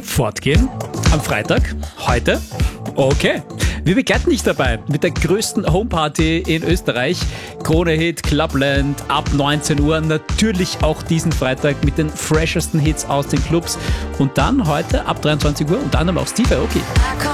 Fortgehen am Freitag, heute. Okay, wir begleiten dich dabei mit der größten Homeparty in Österreich. Krone Hit, Clubland, ab 19 Uhr. Natürlich auch diesen Freitag mit den freshesten Hits aus den Clubs. Und dann heute ab 23 Uhr unter anderem auch Steve Aoki.